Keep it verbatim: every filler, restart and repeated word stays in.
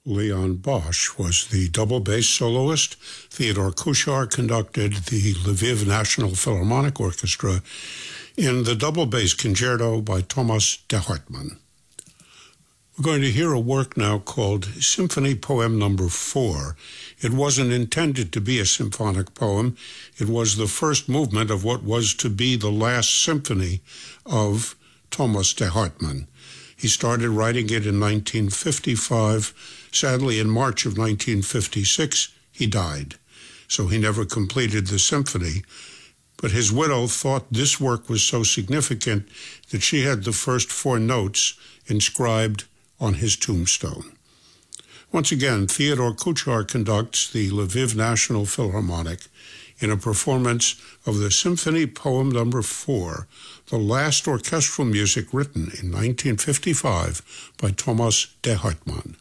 Leon Bosch was the double bass soloist. Theodore Kuchar conducted the Lviv National Philharmonic Orchestra in the double bass concerto by Thomas de Hartmann. We're going to hear a work now called Symphony Poem Number Four. It wasn't intended to be a symphonic poem. It was the first movement of what was to be the last symphony of Thomas de Hartmann. He started writing it in nineteen fifty-five. Sadly, in March of nineteen fifty-six, he died. So he never completed the symphony. But his widow thought this work was so significant that she had the first four notes inscribed on his tombstone. Once again, Theodore Kuchar conducts the Lviv National Philharmonic in a performance of the Symphony Poem Number Four, the last orchestral music written in nineteen fifty-five by Thomas de Hartmann.